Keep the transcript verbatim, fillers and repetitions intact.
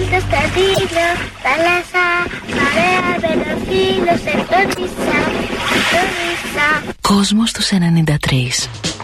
το στρατήλιο, θάλασσα, παρέα με ένα φίλο, σε φρόντισα, φρόντισα. Κόσμος τους ενενήντα τρία.